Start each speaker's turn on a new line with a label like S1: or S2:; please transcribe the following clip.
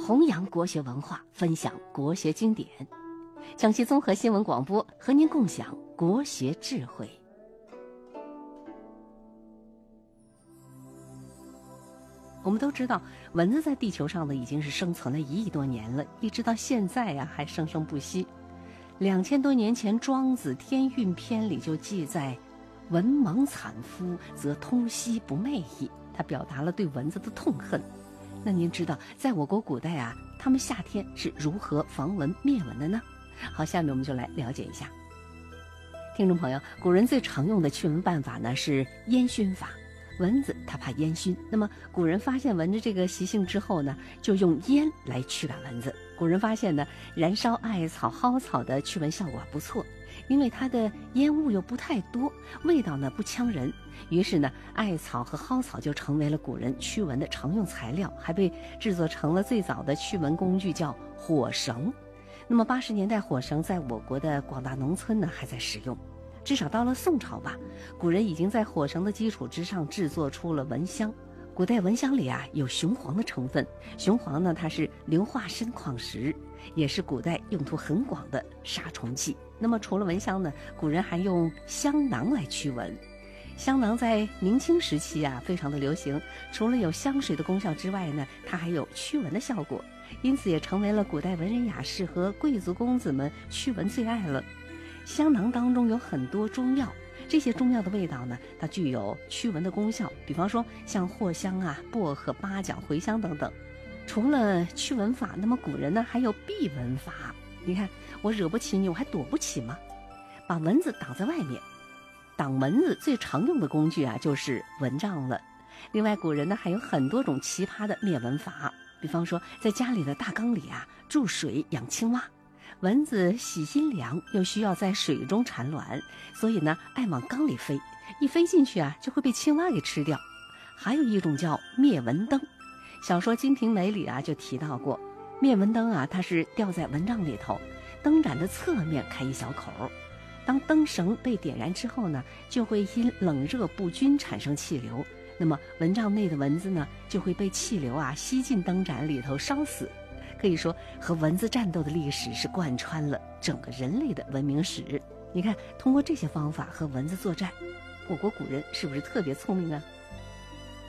S1: 弘扬国学文化，分享国学经典。江西综合新闻广播和您共享国学智慧。我们都知道，蚊子在地球上呢已经是生存了1亿多年了，一直到现在呀还生生不息。2000多年前，庄子《天运篇》里就记载：“蚊猛惨夫，则通息不寐矣。”他表达了对蚊子的痛恨。那您知道，在我国古代啊，他们夏天是如何防蚊灭蚊的呢？好，下面我们就来了解一下。听众朋友，古人最常用的驱蚊办法呢是烟熏法。蚊子它怕烟熏，那么古人发现蚊子这个习性之后呢，就用烟来驱赶蚊子。古人发现呢，燃烧艾草、蒿草的驱蚊效果不错，因为它的烟雾又不太多，味道呢不呛人。于是呢，艾草和蒿草就成为了古人驱蚊的常用材料，还被制作成了最早的驱蚊工具，叫火绳。那么80年代，火绳在我国的广大农村呢还在使用。至少到了宋朝吧，古人已经在火绳的基础之上制作出了蚊香。古代蚊香里啊有雄黄的成分，雄黄呢它是硫化砷矿石，也是古代用途很广的杀虫剂。那么除了蚊香呢，古人还用香囊来驱蚊。香囊在明清时期啊非常的流行，除了有香水的功效之外呢，它还有驱蚊的效果，因此也成为了古代文人雅士和贵族公子们驱蚊最爱了。香囊当中有很多中药，这些中药的味道呢，它具有驱蚊的功效，比方说像藿香啊、薄荷、八角、茴香等等。除了驱蚊法，那么古人呢还有避蚊法。你看，我惹不起你，我还躲不起吗？把蚊子挡在外面。挡蚊子最常用的工具啊，就是蚊帐了。另外，古人呢还有很多种奇葩的灭蚊法，比方说在家里的大缸里啊注水养青蛙。蚊子喜心凉，又需要在水中产卵，所以呢爱往缸里飞，一飞进去啊就会被青蛙给吃掉。还有一种叫灭蚊灯，小说《金瓶梅》里啊就提到过，灭蚊灯啊它是吊在蚊帐里头，灯盏的侧面开一小口，当灯绳被点燃之后呢，就会因冷热不均产生气流，那么蚊帐内的蚊子呢就会被气流啊吸进灯盏里头烧死。可以说，和蚊子战斗的历史是贯穿了整个人类的文明史。你看，通过这些方法和蚊子作战，我国古人是不是特别聪明啊？